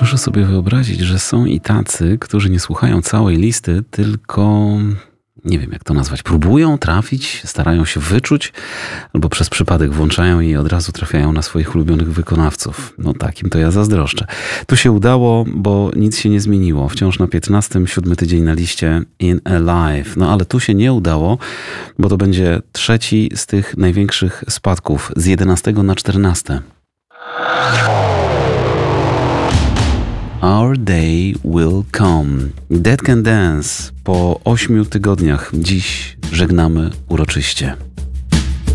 Proszę sobie wyobrazić, że są i tacy, którzy nie słuchają całej listy, tylko nie wiem jak to nazwać, próbują trafić, starają się wyczuć, albo przez przypadek włączają i od razu trafiają na swoich ulubionych wykonawców. No takim to ja zazdroszczę. Tu się udało, bo nic się nie zmieniło. Wciąż na 15, 7 tydzień na liście In Alive. No ale tu się nie udało, bo to będzie trzeci z tych największych spadków z 11 na 14. Our Day Will Come. Dead Can Dance. Po 8 tygodniach dziś żegnamy uroczyście.